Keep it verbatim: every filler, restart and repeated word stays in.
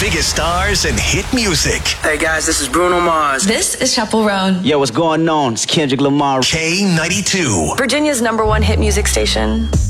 biggest stars and hit music. Hey guys, this is Bruno Mars. This is Chaperone. Yo, what's going on? It's Kendrick Lamar. K ninety-two. Virginia's number one hit music station.